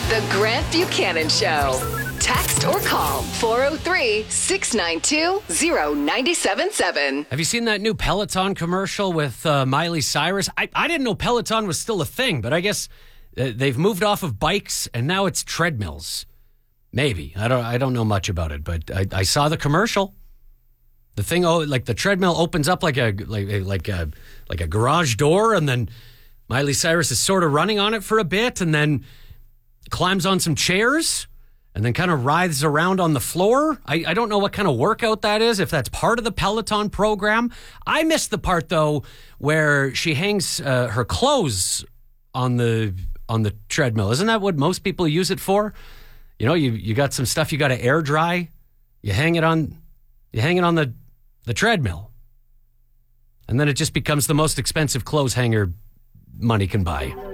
The Grant Buchanan Show. Text or call 403-692-0977. Have you seen that new Peloton commercial with Miley Cyrus? I didn't know Peloton was still a thing, but I guess they've moved off of bikes and now it's treadmills. Maybe. I don't know much about it, but I saw the commercial. The thing, like the treadmill opens up like a garage door, and then Miley Cyrus is sort of running on it for a bit, and then climbs on some chairs, and then kind of writhes around on the floor. I don't know what kind of workout that is, if that's part of the Peloton program. I missed the part, though, where she hangs her clothes on the treadmill. Isn't that what most people use it for? You know, you got some stuff you got to air dry. You hang it on the treadmill. And then it just becomes the most expensive clothes hanger money can buy.